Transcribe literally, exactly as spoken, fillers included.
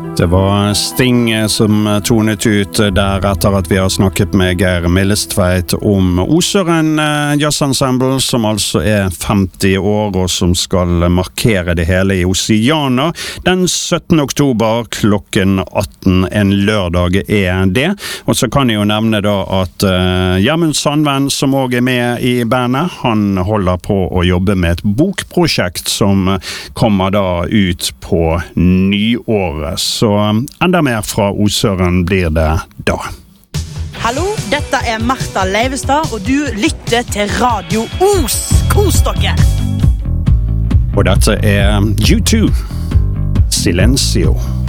Det var Sting som tonet ut der etter at vi har snakket med Geir Millestveit om Osøren Jazzensemble, som altså er femti år og som skal markere det hele i Oceana den syttende oktober klokken atten, en lørdag er det. Og så kan jeg jo nevne da at uh, Gjermund Sandven, som også er med i bandet, han holder på å jobbe med et bokprosjekt som kommer da ut på nyåret. Så enda mer fra Osøren blir det da. Hallo, dette er Martha Leivestad, og du lytter til Radio Os. Kos dere! Og dette er U to, Silencio.